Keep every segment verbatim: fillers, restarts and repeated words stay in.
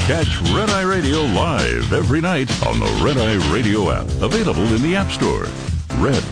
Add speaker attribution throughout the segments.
Speaker 1: Catch Red Eye Radio live every night on the Red Eye Radio app. Available in the App Store. Red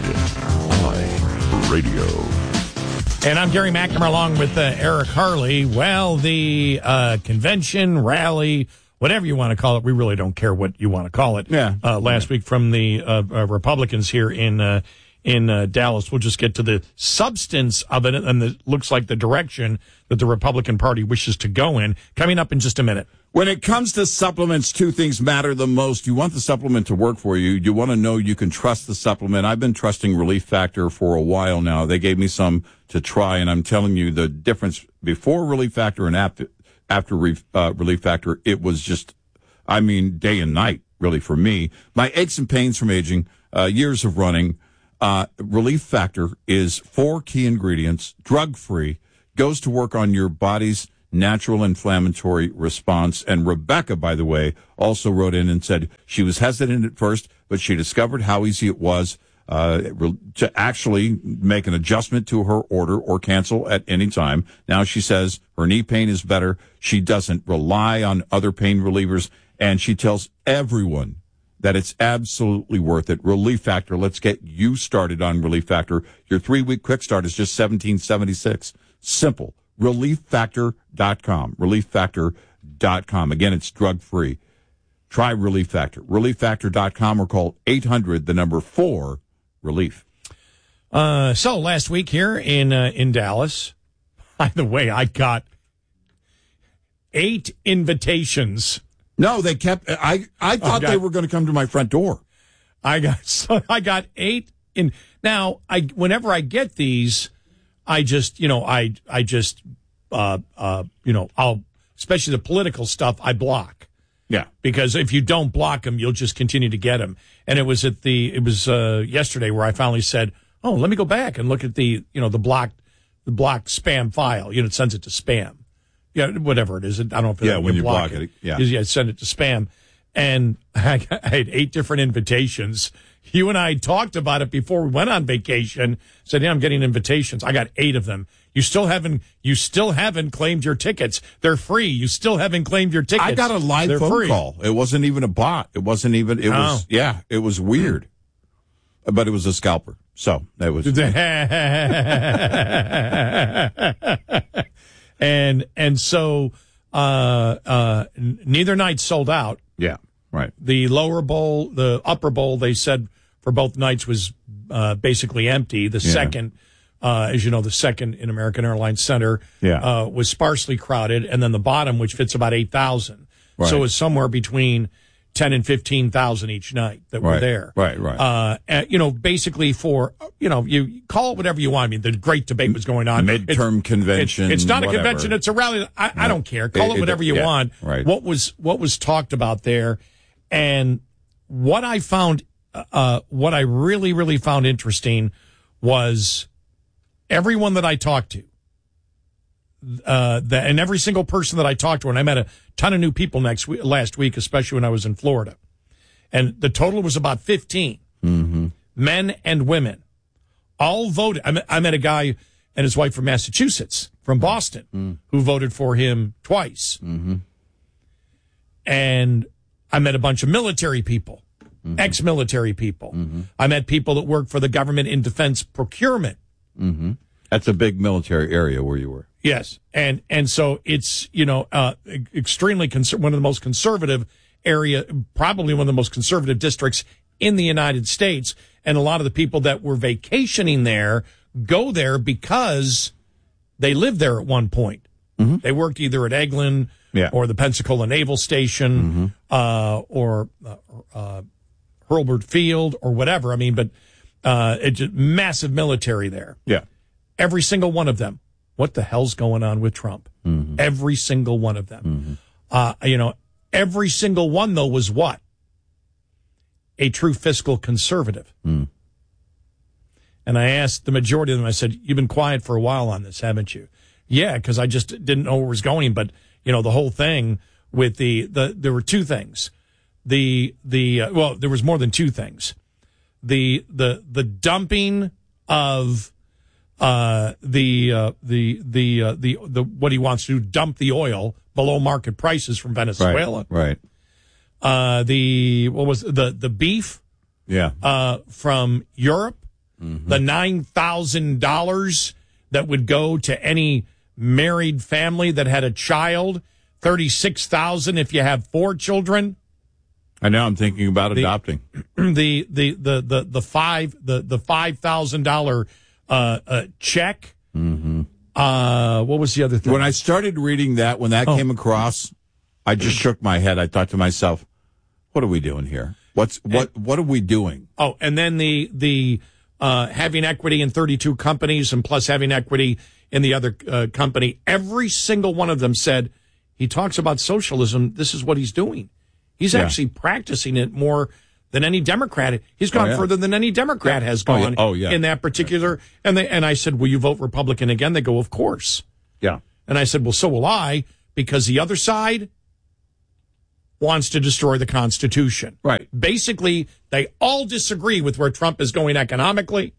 Speaker 1: Eye Radio.
Speaker 2: And I'm Gary McNamara along with uh, Eric Harley. Well, the uh, convention, rally, whatever you want to call it, we really don't care what you want to call it.
Speaker 3: Yeah.
Speaker 2: Uh, last yeah. week from the uh, uh, Republicans here in uh, in uh, Dallas. We'll just get to the substance of it, and it looks like the direction that the Republican Party wishes to go in. Coming up in just a minute.
Speaker 3: When it comes to supplements, two things matter the most. You want the supplement to work for you. You want to know you can trust the supplement. I've been trusting Relief Factor for a while now. They gave me some to try, and I'm telling you the difference before Relief Factor and after, after uh, Relief Factor, it was just, I mean, day and night, really, for me. My aches and pains from aging, uh, years of running, uh, Relief Factor is four key ingredients, drug-free, goes to work on your body's natural inflammatory response. And Rebecca, by the way, also wrote in and said she was hesitant at first, but she discovered how easy it was uh, to actually make an adjustment to her order or cancel at any time. Now she says her knee pain is better. She doesn't rely on other pain relievers, and she tells everyone that it's absolutely worth it. Relief Factor, let's get you started on Relief Factor. Your three-week quick start is just seventeen seventy-six. Simple. relief factor dot com. relief factor dot com. Again, it's drug-free. Try Relief Factor. relief factor dot com or call eight hundred, the number four, relief.
Speaker 2: Uh, so last week here in uh, in Dallas, by the way, I got eight invitations.
Speaker 3: No, they kept. I I thought got, they were going to come to my front door.
Speaker 2: I got so I got eight in. Now, I whenever I get these, I just you know I I just uh uh you know I'll especially the political stuff I block.
Speaker 3: Yeah,
Speaker 2: because if you don't block them, you'll just continue to get them. And it was at the it was uh, yesterday where I finally said, "Oh, let me go back and look at the you know the blocked the blocked spam file." You know, it sends it to spam. Yeah, whatever it is. I don't know if it,
Speaker 3: yeah when you block,
Speaker 2: block
Speaker 3: it,
Speaker 2: it.
Speaker 3: Yeah,
Speaker 2: yeah, send it to spam. And I, got, I had eight different invitations. You and I talked about it before we went on vacation. Said, "Yeah, I'm getting invitations." I got eight of them. You still haven't. You still haven't claimed your tickets. They're free. You still haven't claimed your tickets.
Speaker 3: I got a live
Speaker 2: They're
Speaker 3: phone
Speaker 2: free.
Speaker 3: call. It wasn't even a bot. It wasn't even. It
Speaker 2: oh.
Speaker 3: was. Yeah, it was weird. But it was a scalper. So that was.
Speaker 2: and and so uh, uh, neither night sold out.
Speaker 3: Yeah. Right.
Speaker 2: The lower bowl, the upper bowl, they said for both nights was uh, basically empty. The yeah. second, uh, as you know, the second in American Airlines Center
Speaker 3: yeah.
Speaker 2: uh, was sparsely crowded. And then the bottom, which fits about eight thousand.
Speaker 3: Right.
Speaker 2: So it was somewhere between ten and fifteen thousand each night that
Speaker 3: right.
Speaker 2: were there.
Speaker 3: Right, right.
Speaker 2: Uh, and, you know, basically for, you know, you call it whatever you want. I mean, the great debate was going on.
Speaker 3: Midterm
Speaker 2: it's,
Speaker 3: convention.
Speaker 2: It's, it's not
Speaker 3: whatever.
Speaker 2: a convention. It's a rally. I,
Speaker 3: no.
Speaker 2: I don't care. Call it, it whatever you
Speaker 3: yeah,
Speaker 2: want.
Speaker 3: Right.
Speaker 2: What was, what was talked about there. And what I found, uh, what I really, really found interesting was everyone that I talked to, uh, the, and every single person that I talked to, and I met a ton of new people next week, last week, especially when I was in Florida. And the total was about fifteen,
Speaker 3: mm-hmm.
Speaker 2: men and women, all voted. I met, I met a guy and his wife from Massachusetts, from Boston,
Speaker 3: mm-hmm.
Speaker 2: who voted for him twice.
Speaker 3: Mm-hmm.
Speaker 2: And I met a bunch of military people,
Speaker 3: mm-hmm.
Speaker 2: ex-military people.
Speaker 3: Mm-hmm.
Speaker 2: I met people that work for the government in defense procurement.
Speaker 3: Mm-hmm. That's a big military area where you were.
Speaker 2: Yes. And and so it's, you know, uh, extremely, cons- one of the most conservative area, probably one of the most conservative districts in the United States. And a lot of the people that were vacationing there go there because they lived there at one point.
Speaker 3: Mm-hmm.
Speaker 2: They worked either at Eglin
Speaker 3: yeah.
Speaker 2: or the Pensacola Naval Station
Speaker 3: mm-hmm.
Speaker 2: uh, or uh, uh, Hurlburt Field or whatever. I mean, but uh, it's just massive military there.
Speaker 3: Yeah.
Speaker 2: Every single one of them. What the hell's going on with Trump?
Speaker 3: Mm-hmm.
Speaker 2: Every single one of them.
Speaker 3: Mm-hmm.
Speaker 2: Uh, you know, every single one, though, was what? A true fiscal conservative.
Speaker 3: Mm.
Speaker 2: And I asked the majority of them, I said, you've been quiet for a while on this, haven't you? Yeah, because I just didn't know where it was going. But, you know, the whole thing with the, the there were two things. The, the uh, well, there was more than two things. The, the, the dumping of uh, the, uh, the, the, uh, the, the, what he wants to do, dump the oil below market prices from Venezuela.
Speaker 3: Right. right.
Speaker 2: Uh, the what was it? the the beef?
Speaker 3: Yeah.
Speaker 2: Uh, from Europe,
Speaker 3: mm-hmm.
Speaker 2: the nine thousand dollars that would go to any married family that had a child, thirty six thousand if you have four children.
Speaker 3: I know. I'm thinking about
Speaker 2: the,
Speaker 3: adopting.
Speaker 2: The the the the the five the the five thousand dollar uh, uh, check.
Speaker 3: Mm-hmm.
Speaker 2: Uh, what was the other thing?
Speaker 3: When I started reading that, when that oh. came across, I just shook my head. I thought to myself, "What are we doing here? What's what? And, what are we doing?"
Speaker 2: Oh, and then the the uh, having equity in thirty-two companies and plus having equity in the other uh, company. Every single one of them said he talks about socialism. This is what he's doing. He's yeah. actually practicing it more than any Democrat. He's gone oh, yeah. further than any Democrat yeah. has gone
Speaker 3: oh, yeah. Oh, yeah.
Speaker 2: in that particular. Yeah. And they, and I said, will you vote Republican again? They go, of course.
Speaker 3: Yeah.
Speaker 2: And I said, well, so will I, because the other side wants to destroy the Constitution.
Speaker 3: Right.
Speaker 2: Basically, they all disagree with where Trump is going economically,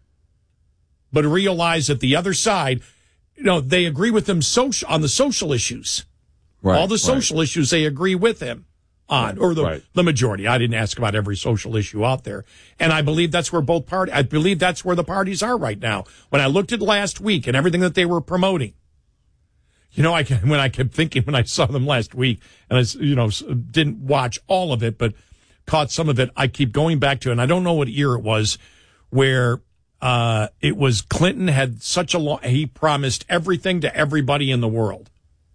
Speaker 2: but realize that the other side, you know, they agree with him social, on the social issues.
Speaker 3: Right.
Speaker 2: All the social
Speaker 3: right.
Speaker 2: issues they agree with him on, or the,
Speaker 3: right.
Speaker 2: the majority. I didn't ask about every social issue out there. And I believe that's where both parties, I believe that's where the parties are right now. When I looked at last week and everything that they were promoting, you know, I when I kept thinking when I saw them last week, and I, you know, didn't watch all of it, but caught some of it, I keep going back to, and I don't know what year it was, where uh, it was Clinton had such a long, he promised everything to everybody in the world.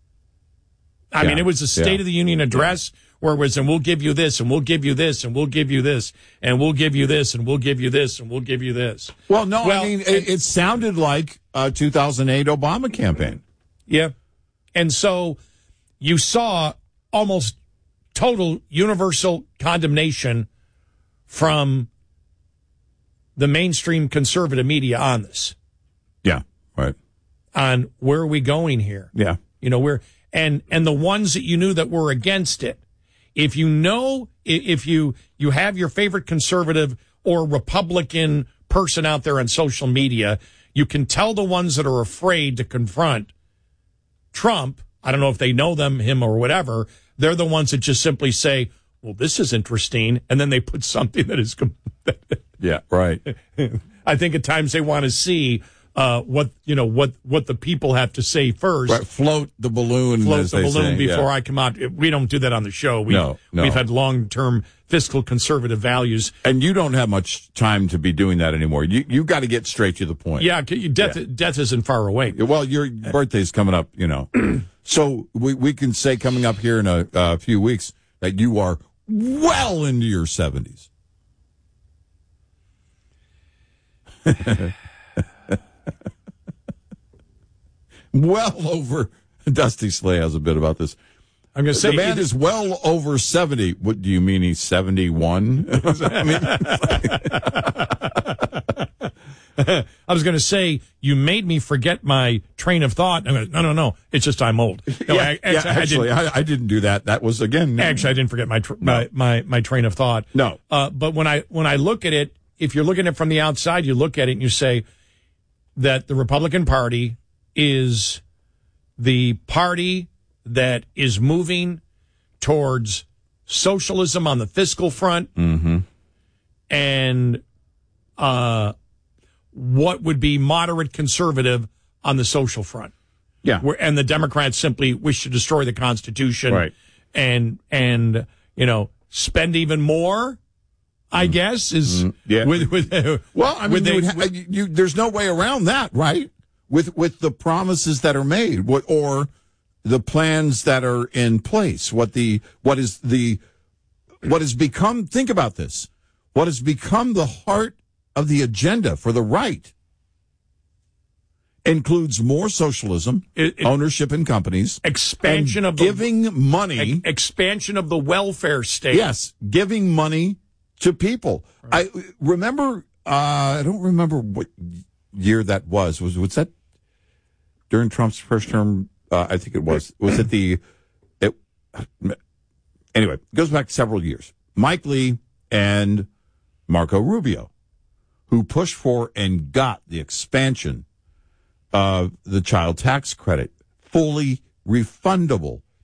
Speaker 2: I yeah. mean, it was a State yeah. of the Union address yeah. where it was, and we'll give you this, and we'll give you this, and we'll give you this, and we'll give you this, and we'll give you this, and we'll give you this.
Speaker 3: Well, no, well, I mean, and, it, it sounded like a two thousand eight Obama campaign.
Speaker 2: Yeah. And so you saw almost total universal condemnation from the mainstream conservative media on this.
Speaker 3: Yeah, right.
Speaker 2: On where are we going here?
Speaker 3: Yeah.
Speaker 2: You know, where... And and the ones that you knew that were against it, if you know, if you you have your favorite conservative or Republican person out there on social media, you can tell the ones that are afraid to confront Trump. I don't know if they know them, him, or whatever. They're the ones that just simply say, well, this is interesting. And then they put something that is.
Speaker 3: yeah, right.
Speaker 2: I think at times they want to see Uh, what you know, what what the people have to say first.
Speaker 3: Right. Float the balloon.
Speaker 2: Float
Speaker 3: as
Speaker 2: the
Speaker 3: they
Speaker 2: balloon
Speaker 3: say.
Speaker 2: before
Speaker 3: yeah.
Speaker 2: I come out. We don't do that on the show. We,
Speaker 3: no, no.
Speaker 2: We've had long-term fiscal conservative values,
Speaker 3: and you don't have much time to be doing that anymore. You you got to get straight to the point.
Speaker 2: Yeah, death yeah. death isn't far away.
Speaker 3: Well, your birthday's coming up, you know, so we we can say coming up here in a, a few weeks that you are well into your seventies. Well over, Dusty Slay has a bit about this.
Speaker 2: I'm going to say
Speaker 3: the man is well over seventy. What do you mean he's seventy-one? I mean,
Speaker 2: I was going to say you made me forget my train of thought. I'm going, no, no, no. It's just I'm old. No,
Speaker 3: yeah,
Speaker 2: I, actually,
Speaker 3: yeah, actually
Speaker 2: I, didn't,
Speaker 3: I, I didn't do that. That was again.
Speaker 2: Actually, I didn't forget my tr-
Speaker 3: no.
Speaker 2: my, my my train of thought.
Speaker 3: No,
Speaker 2: uh, but when I when I look at it, if you're looking at it from the outside, you look at it and you say that the Republican Party is the party that is moving towards socialism on the fiscal front,
Speaker 3: mm-hmm.
Speaker 2: and uh, what would be moderate conservative on the social front.
Speaker 3: Yeah,
Speaker 2: Where, and the Democrats simply wish to destroy the Constitution,
Speaker 3: right.
Speaker 2: and and you know spend even more. I mm. guess is
Speaker 3: mm. yeah.
Speaker 2: With, with,
Speaker 3: well, I mean,
Speaker 2: they,
Speaker 3: you ha- you, there's no way around that, right? With with the promises that are made, what, or the plans that are in place, what the what is the what has become. Think about this: what has become the heart of the agenda for the right includes more socialism,
Speaker 2: it, it,
Speaker 3: ownership in companies,
Speaker 2: expansion of
Speaker 3: giving
Speaker 2: the,
Speaker 3: money,
Speaker 2: ex- expansion of the welfare state.
Speaker 3: Yes, giving money to people. Right. I remember. Uh, I don't remember what year that was. Was was that during Trump's first term? Uh, I think it was. Was it the? It anyway. It goes back several years. Mike Lee and Marco Rubio, who pushed for and got the expansion of the child tax credit, fully refundable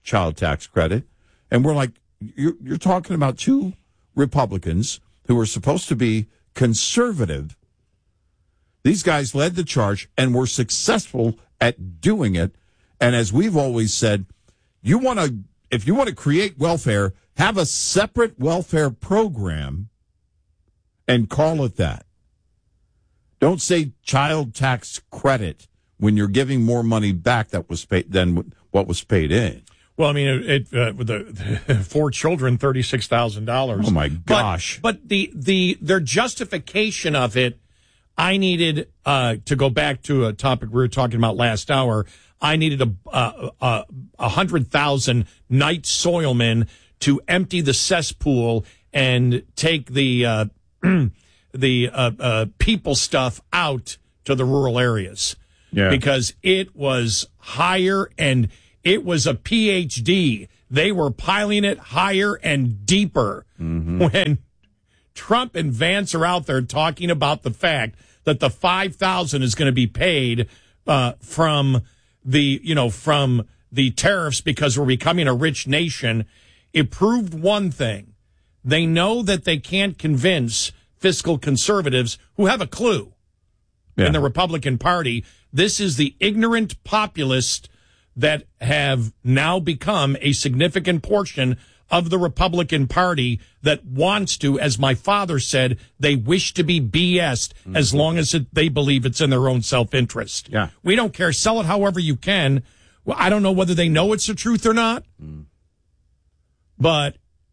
Speaker 3: child tax credit. And we're like, you're, you're talking about two Republicans who are supposed to be conservative. These guys led the charge and were successful at doing it. And as we've always said, you want to, if you want to create welfare, have a separate welfare program and call it that. Don't say child tax credit when you're giving more money back that was paid than what was paid in.
Speaker 2: Well, I mean, it, it uh, with the four children, thirty-six thousand dollars.
Speaker 3: Oh my gosh!
Speaker 2: But, but the the their justification of it, I needed uh, to go back to a topic we were talking about last hour. I needed a a, a, a hundred thousand night soilmen to empty the cesspool and take the uh, the uh, uh, people stuff out to the rural areas. Yeah. Because it was higher and it was a P H D. They were piling it higher and deeper. Mm-hmm. When Trump and Vance are out there talking about the fact that the five thousand is going to be paid uh, from the, you know, from the tariffs because we're becoming a rich nation, it proved one thing. They know that they can't convince fiscal conservatives who have a clue yeah. in the Republican Party. This is the ignorant populists that have now become a significant portion of the Republican Party that wants to, as my father said, they wish to be B S'd mm-hmm. as long as it, they believe it's in their own self-interest.
Speaker 3: Yeah.
Speaker 2: We don't care. Sell it however you can. Well, I don't know whether they know it's the truth or not, mm. but